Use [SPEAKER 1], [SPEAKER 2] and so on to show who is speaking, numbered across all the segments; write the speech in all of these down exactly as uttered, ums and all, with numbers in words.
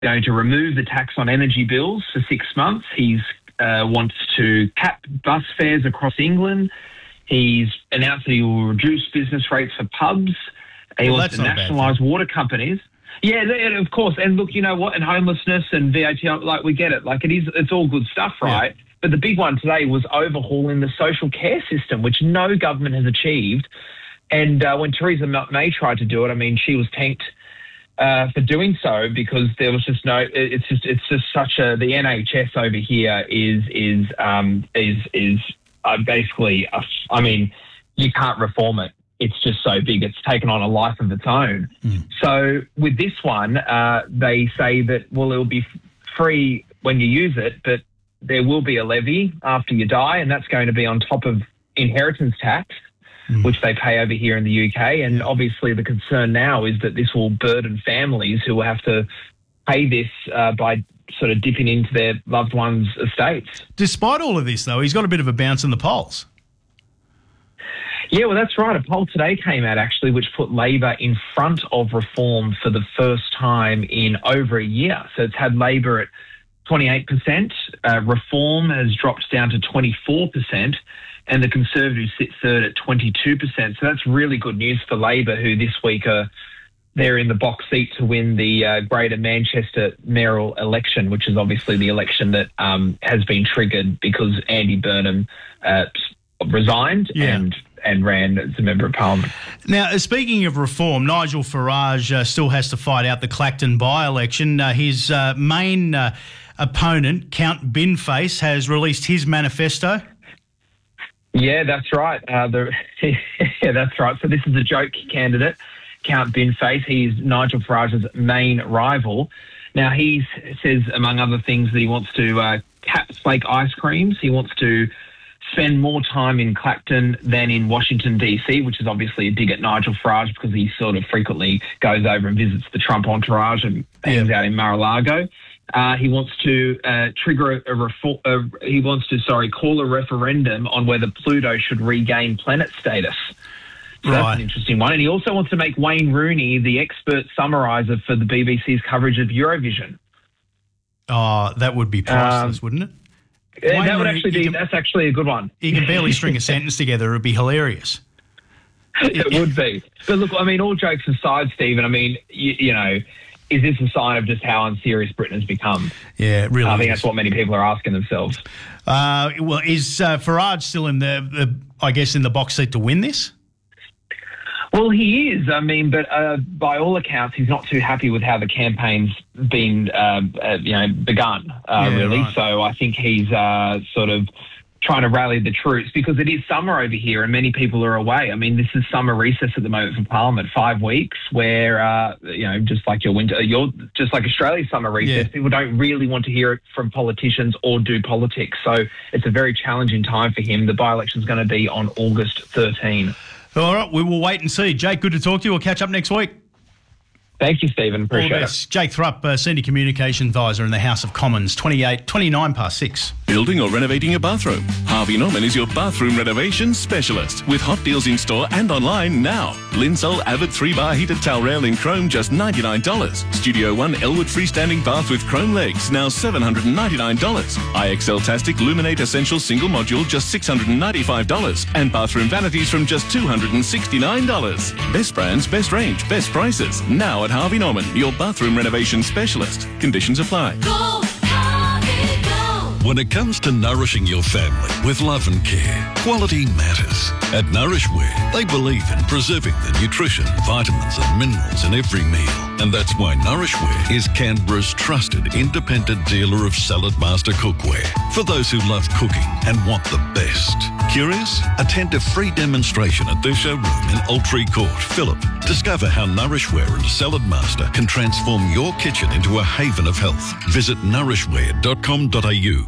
[SPEAKER 1] going to remove the tax on energy bills for six months. He's uh, wants to cap bus fares across England. He's announced that he will reduce business rates for pubs. He
[SPEAKER 2] well,
[SPEAKER 1] wants to nationalise water companies. Yeah, of course. And look, you know what? And homelessness and V A T, like, we get it. Like, it is, it's all good stuff, right? Yeah. But the big one today was overhauling the social care system, which no government has achieved. And uh, when Theresa May tried to do it, I mean, she was tanked uh, for doing so because there was just no. It, it's just, it's just such a. The N H S over here is is um, is is uh, basically. A, I mean, you can't reform it. It's just so big. It's taken on a life of its own. Mm. So with this one, uh, they say that, well, it'll be free when you use it, but there will be a levy after you die, and that's going to be on top of inheritance tax, mm. which they pay over here in the U K. And obviously the concern now is that this will burden families who will have to pay this uh, by sort of dipping into their loved ones' estates.
[SPEAKER 2] Despite all of this, though, he's got a bit of a bounce in the polls.
[SPEAKER 1] Yeah, well, that's right. A poll today came out, actually, which put Labor in front of Reform for the first time in over a year. So it's had Labor at twenty-eight percent. Uh, Reform has dropped down to twenty-four percent. And the Conservatives sit third at twenty-two percent. So that's really good news for Labor, who this week are they're in the box seat to win the uh, Greater Manchester mayoral election, which is obviously the election that um, has been triggered because Andy Burnham uh, resigned yeah. and and ran as a Member of Parliament.
[SPEAKER 2] Now, speaking of reform, Nigel Farage uh, still has to fight out the Clacton by-election. Uh, his uh, main uh, opponent, Count Binface, has released his manifesto.
[SPEAKER 1] Yeah, that's right. Uh, the, yeah, that's right. So this is a joke candidate, Count Binface. He's Nigel Farage's main rival. Now, he says, among other things, that he wants to uh, cap flake ice creams. He wants to spend more time in Clacton than in Washington, D C, which is obviously a dig at Nigel Farage because he sort of frequently goes over and visits the Trump entourage and hangs yeah. out in Mar-a-Lago. Uh, he wants to uh, trigger a, a reform. Uh, he wants to, sorry, call a referendum on whether Pluto should regain planet status. So right. That's an interesting one. And he also wants to make Wayne Rooney the expert summariser for the B B C's coverage of Eurovision.
[SPEAKER 2] Oh, that would be priceless, um, wouldn't it?
[SPEAKER 1] Yeah,
[SPEAKER 2] Wayne
[SPEAKER 1] that would
[SPEAKER 2] Rooney,
[SPEAKER 1] actually be,
[SPEAKER 2] can,
[SPEAKER 1] that's actually a good one.
[SPEAKER 2] He can barely string a sentence together. It would be hilarious.
[SPEAKER 1] It would be. But look, I mean, all jokes aside, Stephen, I mean, you, you know, is this a sign of just how unserious Britain has become?
[SPEAKER 2] Yeah, it really
[SPEAKER 1] I think
[SPEAKER 2] is.
[SPEAKER 1] that's what many people are asking themselves.
[SPEAKER 2] Uh, well, is uh, Farage still in the, the, I guess, in the box seat to win this?
[SPEAKER 1] Well, he is. I mean, but uh, by all accounts, he's not too happy with how the campaign's been, uh, uh, you know, begun, uh, yeah, really. Right. So I think he's uh, sort of trying to rally the troops because it is summer over here and many people are away. I mean, this is summer recess at the moment for Parliament, five weeks where, uh, you know, just like your winter, your just like Australia's summer recess, yeah. people don't really want to hear it from politicians or do politics. So it's a very challenging time for him. The by-election is going to be on August thirteenth.
[SPEAKER 2] All right, we will wait and see. Jake, good to talk to you. We'll catch up next week.
[SPEAKER 1] Thank you, Stephen. Appreciate
[SPEAKER 2] All the best. It. Jake Thrupp, uh, Senior Communication Advisor in the House of Commons, twenty-eight, twenty-nine past six.
[SPEAKER 3] Building or renovating a bathroom? Harvey Norman is your bathroom renovation specialist with hot deals in store and online now. Linsol Avid three bar heated towel rail in chrome, just ninety-nine dollars. Studio One Elwood freestanding bath with chrome legs, now seven hundred ninety-nine dollars. I X L Tastic Luminate Essential single module, just six hundred ninety-five dollars. And bathroom vanities from just two hundred sixty-nine dollars. Best brands, best range, best prices. Now at Harvey Norman, your bathroom renovation specialist. Conditions apply.
[SPEAKER 4] Go, Harvey, go. When it comes to nourishing your family with love and care, quality matters. At Nourishware, they believe in preserving the nutrition, vitamins and minerals in every meal. And that's why Nourishware is Canberra's trusted independent dealer of Salad Master cookware for those who love cooking and want the best. Curious? Attend a free demonstration at their showroom in Altree Court, Phillip. Discover how Nourishware and Salad Master can transform your kitchen into a haven of health. Visit nourishware dot com dot a u.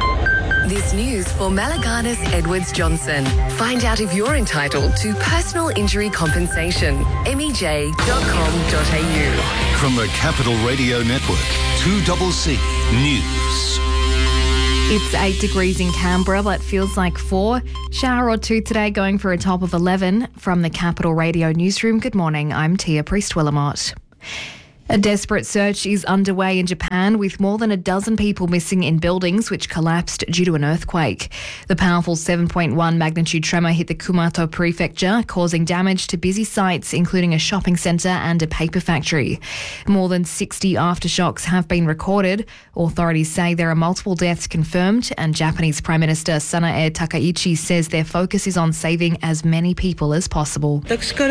[SPEAKER 5] This news for Malaganas Edwards Johnson. Find out if you're entitled to personal injury compensation. m e j dot com dot a u.
[SPEAKER 6] From the Capital Radio Network, two C C News.
[SPEAKER 7] It's eight degrees in Canberra, but feels like four. Shower or two today, going for a top of eleven. From the Capital Radio Newsroom, good morning. I'm Tia Priest-Willamott. A desperate search is underway in Japan with more than a dozen people missing in buildings which collapsed due to an earthquake. The powerful seven point one magnitude tremor hit the Kumato prefecture, causing damage to busy sites including a shopping centre and a paper factory. More than sixty aftershocks have been recorded. Authorities say there are multiple deaths confirmed, and Japanese Prime Minister Sanae Takaichi says their focus is on saving as many people as possible.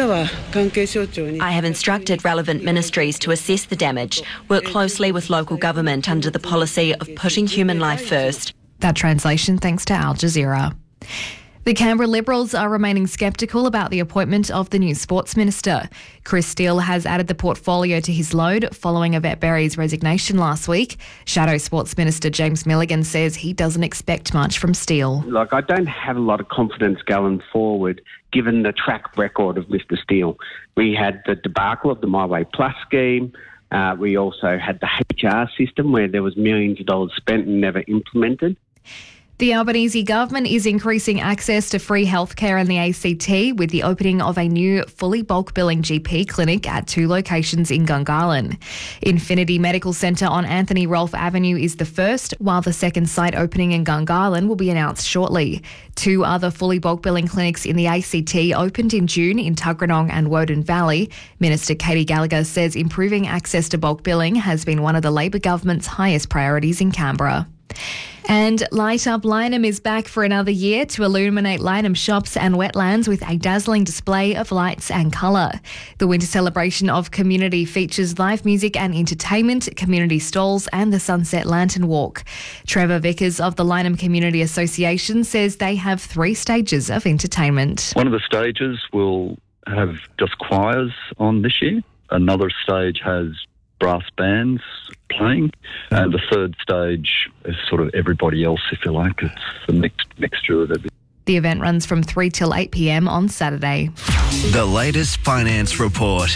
[SPEAKER 8] I have instructed relevant ministries to assess the damage, work closely with local government under the policy of putting human life first.
[SPEAKER 7] That translation thanks to Al Jazeera. The Canberra Liberals are remaining sceptical about the appointment of the new Sports Minister. Chris Steele has added the portfolio to his load following Yvette Berry's resignation last week. Shadow Sports Minister James Milligan says he doesn't expect much from Steele.
[SPEAKER 9] Like, I don't have a lot of confidence going forward, given the track record of Mister Steele. We had the debacle of the My Way Plus scheme. Uh, we also had the H R system where there was millions of dollars spent and never implemented.
[SPEAKER 7] The Albanese government is increasing access to free healthcare in the A C T with the opening of a new fully bulk billing G P clinic at two locations in Gungahlin. Infinity Medical Centre on Anthony Rolfe Avenue is the first, while the second site opening in Gungahlin will be announced shortly. Two other fully bulk billing clinics in the A C T opened in June in Tuggeranong and Woden Valley. Minister Katie Gallagher says improving access to bulk billing has been one of the Labor government's highest priorities in Canberra. And Light Up Lyneham is back for another year to illuminate Lyneham shops and wetlands with a dazzling display of lights and colour. The winter celebration of community features live music and entertainment, community stalls and the Sunset Lantern Walk. Trevor Vickers of the Lyneham Community Association says they have three stages of entertainment.
[SPEAKER 10] One of the stages will have just choirs on this year. Another stage has brass bands playing, and the third stage is sort of everybody else, if you like. It's a mixed mixture of everything.
[SPEAKER 7] The event runs from three till eight p m on Saturday.
[SPEAKER 6] The latest finance report.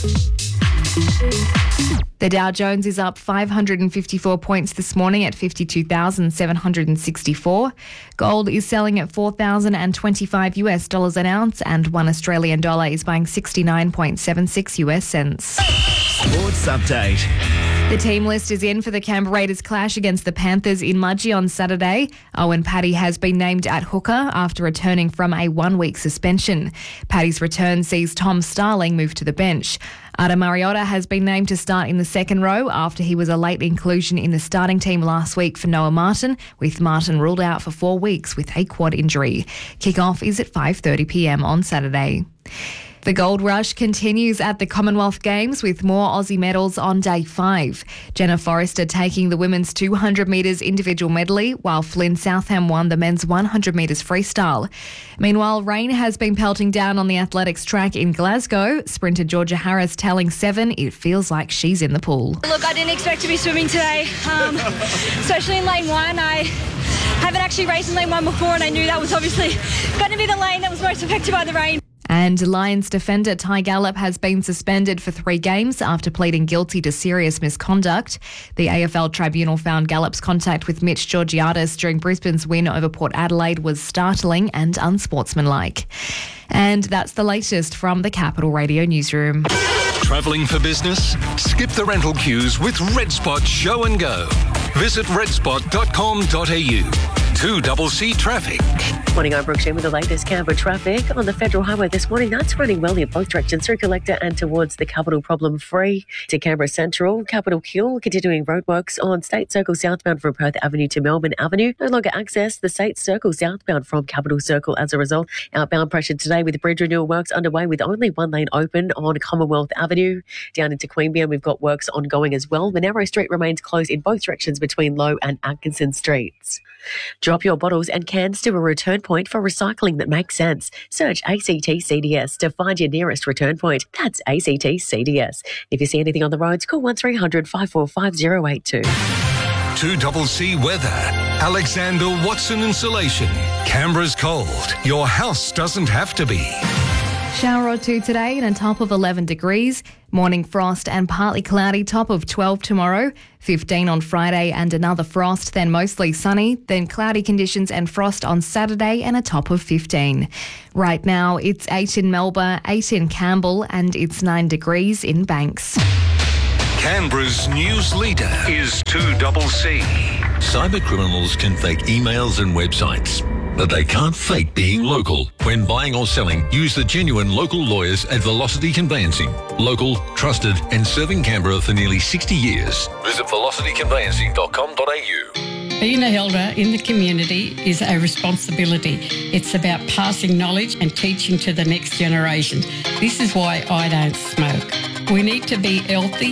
[SPEAKER 7] The Dow Jones is up five hundred fifty-four points this morning at fifty-two thousand seven hundred sixty-four. Gold is selling at four thousand twenty-five US dollars an ounce, and one Australian dollar is buying sixty-nine point seven six US cents.
[SPEAKER 6] Sports update.
[SPEAKER 7] The team list is in for the Canberra Raiders clash against the Panthers in Mudgee on Saturday. Owen Paddy has been named at hooker after returning from a one-week suspension. Paddy's return sees Tom Starling move to the bench. Adam Mariota has been named to start in the second row after he was a late inclusion in the starting team last week for Noah Martin, with Martin ruled out for four weeks with a quad injury. Kick-off is at five thirty p m on Saturday. The gold rush continues at the Commonwealth Games with more Aussie medals on day five. Jenna Forrester taking the women's two hundred metres individual medley, while Flynn Southam won the men's one hundred metres freestyle. Meanwhile, rain has been pelting down on the athletics track in Glasgow. Sprinter Georgia Harris telling Seven it feels like she's in the pool.
[SPEAKER 11] Look, I didn't expect to be swimming today, um, especially in lane one. I haven't actually raced in lane one before, and I knew that was obviously going to be the lane that was most affected by the rain.
[SPEAKER 7] And Lions defender Ty Gallup has been suspended for three games after pleading guilty to serious misconduct. The A F L tribunal found Gallup's contact with Mitch Georgiadis during Brisbane's win over Port Adelaide was startling and unsportsmanlike. And that's the latest from the Capital Radio newsroom.
[SPEAKER 6] Travelling for business? Skip the rental queues with RedSpot Show and Go. Visit red spot dot com dot a u. two C C traffic.
[SPEAKER 12] Morning, I'm Brooke Shane with the latest Canberra traffic. On the Federal Highway this morning, that's running well in both directions through Collector and towards the Capital Problem Free to Canberra Central. Capital Hill, continuing roadworks on State Circle southbound from Perth Avenue to Melbourne Avenue. No longer access the State Circle southbound from Capital Circle as a result. Outbound pressure today with bridge renewal works underway with only one lane open on Commonwealth Avenue. Down into Queanbeyan, we've got works ongoing as well. Monaro Street remains closed in both directions between Low and Atkinson Streets. Drop your bottles and cans to a return point for recycling that makes sense. Search A C T C D S to find your nearest return point. That's A C T C D S. If you see anything on the roads, call one three hundred five four five zero eight two.
[SPEAKER 6] two C C weather. Alexander Watson Insulation. Canberra's cold. Your house doesn't have to be.
[SPEAKER 7] Shower or two today and a top of eleven degrees. Morning frost and partly cloudy, top of twelve tomorrow. fifteen on Friday and another frost, then mostly sunny. Then cloudy conditions and frost on Saturday and a top of fifteen. Right now it's eight in Melbourne, eight in Campbell and it's nine degrees in Banks.
[SPEAKER 6] Canberra's news leader is two C.
[SPEAKER 4] Cyber criminals can fake emails and websites, but they can't fake being local. When buying or selling, use the genuine local lawyers at Velocity Conveyancing. Local, trusted and serving Canberra for nearly sixty years. Visit velocity conveyancing dot com dot a u.
[SPEAKER 13] Being a elder in the community is a responsibility. It's about passing knowledge and teaching to the next generation. This is why I don't smoke. We need to be healthy